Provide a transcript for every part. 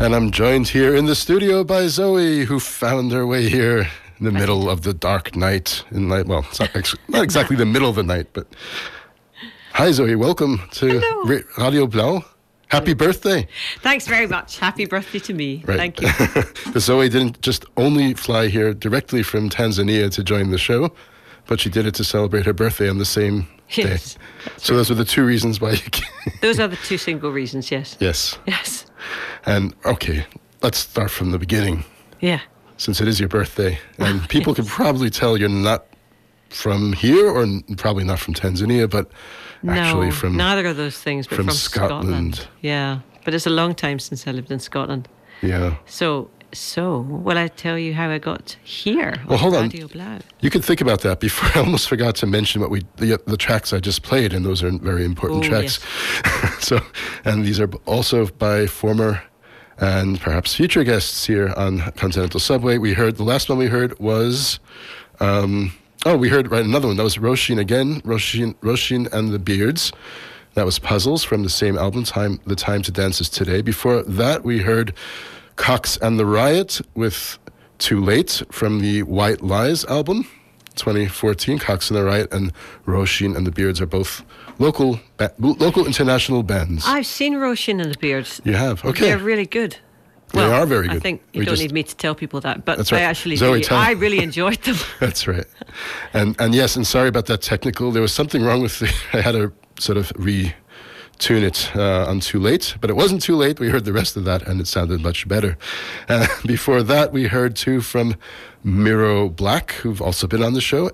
And I'm joined here in the studio by Zoe, who found her way here in the middle of the dark night. Well, it's not exactly the middle of the night, but... Hi, Zoe. Welcome to Radio Blau. Happy birthday. Thanks very much. Happy birthday to me. Right. Thank you. Zoe didn't just only fly here directly from Tanzania to join the show, but she did it to celebrate her birthday on the same day. So those are the two reasons why you came. Those are the two single reasons, yes. Yes. Yes. And, okay, let's start from the beginning. Yeah. Since it is your birthday, and people can probably tell you're not from here, or probably not from Tanzania, but actually from... neither of those things, but from Scotland. Yeah, but it's a long time since I lived in Scotland. Yeah. So, will I tell you how I got here? Well, hold on. Radio Blau? You can think about that before. I almost forgot to mention the tracks I just played, and those are very important tracks. Yes. And these are also by former and perhaps future guests here on Continental Subway. The last one we heard was, we heard another one. That was Róisín again, Róisín and the Beards. That was Puzzles from the same album, The Time to Dance Is Today. Before that, we heard Cox and the Riot with Too Late from the White Lies album, 2014. Cox and the Riot and Róisín and the Beards are both local international bands. I've seen Róisín and the Beards. You have? Okay. They're really good. Well, they are very good. I think you don't need me to tell people that, but that's right. I actually I really enjoyed them. That's right. And yes, and sorry about that technical. There was something wrong with I had to sort of retune it on Too Late, but it wasn't too late. We heard the rest of that, and it sounded much better. Before that, we heard two from Miro Black, who've also been on the show,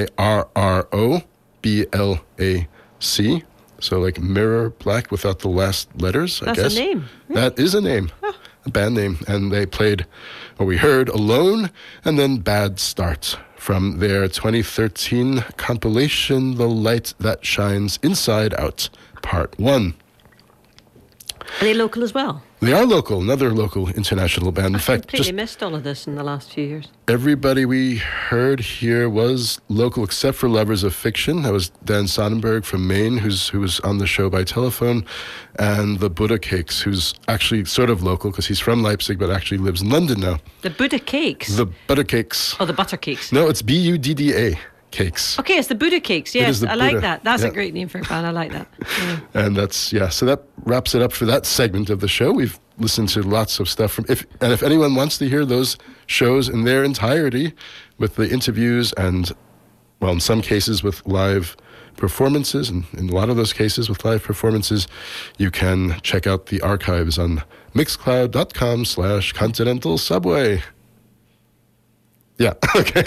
MIRROBLAC. So like Mirror Black without the last letters, I guess. That's a name. That is a name. Oh. A band name. And they played, we heard Alone and then Bad Start from their 2013 compilation, The Light That Shines Inside Out, Part 1. Are they local as well? They are local, another local international band. In fact, completely missed all of this in the last few years. Everybody we heard here was local, except for Lovers of Fiction. That was Dan Sonnenberg from Maine, who was on the show by telephone, and the Buddha Cakes, who's actually sort of local because he's from Leipzig, but actually lives in London now. The Buddha Cakes? The Butter Cakes. Oh, the Butter Cakes. No, it's Budda Cakes. Okay, it's the Buddha Cakes. Yes, I like that. That's a great name for a band. I like that. Yeah. And so that wraps it up for that segment of the show. We've listened to lots of stuff if anyone wants to hear those shows in their entirety with the interviews and, well, in some cases with live performances, and in a lot of those cases with live performances, you can check out the archives on mixcloud.com/Continental Subway. Yeah, okay.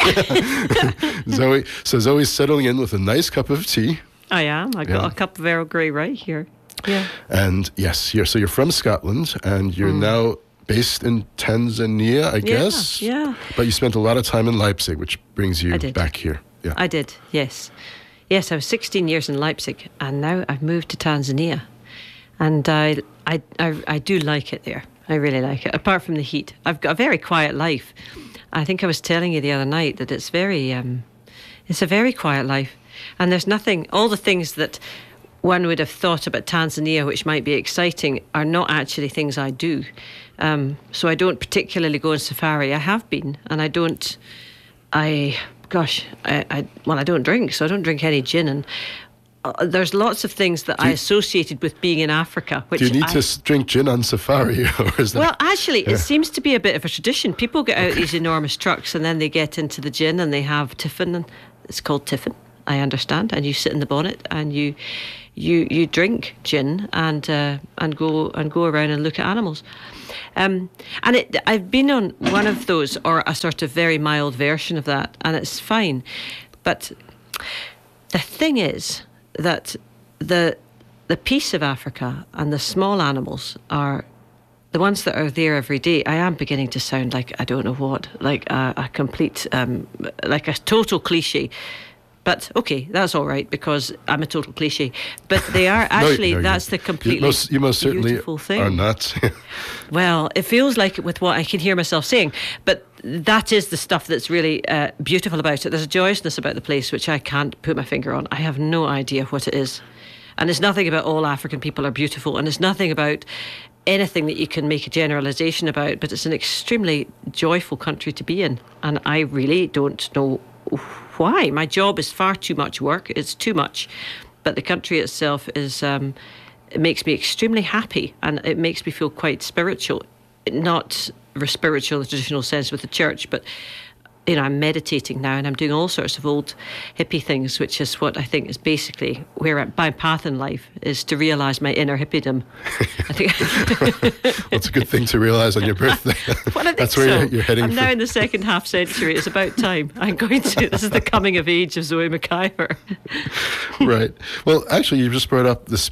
Zoe's settling in with a nice cup of tea. I am. I got a cup of Earl Grey right here. Yeah. And yes, you're from Scotland, and you're now based in Tanzania, I guess. Yeah. But you spent a lot of time in Leipzig, which brings you back here. Yeah. I did, yes. Yes, I was 16 years in Leipzig, and now I've moved to Tanzania. And I do like it there. I really like it, apart from the heat. I've got a very quiet life. I think I was telling you the other night that it's a very quiet life. And there's nothing, all the things that one would have thought about Tanzania, which might be exciting, are not actually things I do. So I don't particularly go on safari. I have been, and I don't drink, so I don't drink any gin. And there's lots of things that I associated with being in Africa. Do you need to drink gin on safari? Or is that... Well, actually, it seems to be a bit of a tradition. People get out these enormous trucks and then they get into the gin and they have tiffin. And it's called tiffin, I understand. And you sit in the bonnet and you drink gin and go around and look at animals. I've been on one of those, or a sort of very mild version of that, and it's fine. But the thing is that the peace of Africa and the small animals are the ones that are there every day. I am beginning to sound like I don't know what, like a complete, like a total cliche. But okay, that's all right because I'm a total cliche. But they are actually, that's the completely you most certainly beautiful thing. Are not. Well, it feels like it with what I can hear myself saying. But that is the stuff that's really beautiful about it. There's a joyousness about the place which I can't put my finger on. I have no idea what it is. And it's nothing about all African people are beautiful. And it's nothing about anything that you can make a generalisation about, but it's an extremely joyful country to be in, and I really don't know why. My job is far too much work. It's too much, but the country itself is. It makes me extremely happy, and it makes me feel quite spiritual. Not spiritual in the traditional sense with the church, but I'm meditating now, and I'm doing all sorts of old hippie things, which is what I think is basically where my path in life is, to realise my inner hippiedom. I think well, it's a good thing to realise on your birthday. Well, I think that's where so. you're heading. I'm now in the second half century. It's about time. I'm going to. This is the coming of age of Zoe McIver. Right. Well, actually, you just brought up the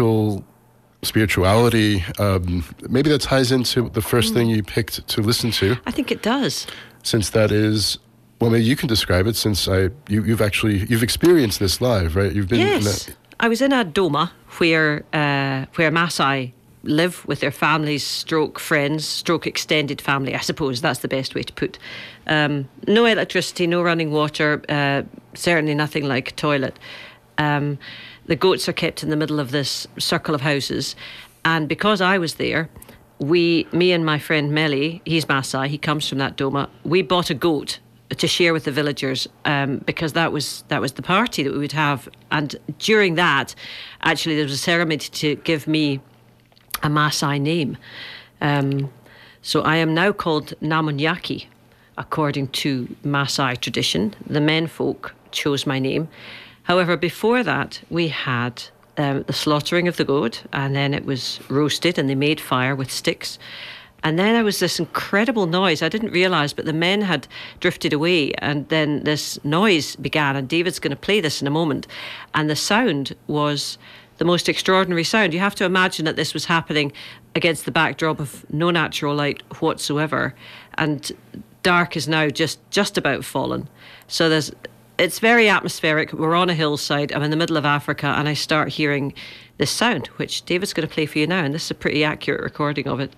spirituality. Maybe that ties into the first thing you picked to listen to. I think it does. Since that is, well, maybe you can describe it. Since you've experienced this live, right? You've been. Yes, I was in a Doma where Maasai live with their families, stroke friends, stroke extended family. I suppose that's the best way to put. No electricity, no running water, certainly nothing like a toilet. The goats are kept in the middle of this circle of houses, and because I was there. Me and my friend Melly, he's Maasai, he comes from that Doma, we bought a goat to share with the villagers because that was the party that we would have. And during that, actually, there was a ceremony to give me a Maasai name. So I am now called Namunyaki, according to Maasai tradition. The menfolk chose my name. However, before that, we had... the slaughtering of the goat, and then it was roasted and they made fire with sticks. And then there was this incredible noise. I didn't realise, but the men had drifted away, and then this noise began, and David's going to play this in a moment. And the sound was the most extraordinary sound. You have to imagine that this was happening against the backdrop of no natural light whatsoever, and dark is now just about fallen. So it's very atmospheric. We're on a hillside. I'm in the middle of Africa, and I start hearing this sound, which David's going to play for you now, and this is a pretty accurate recording of it.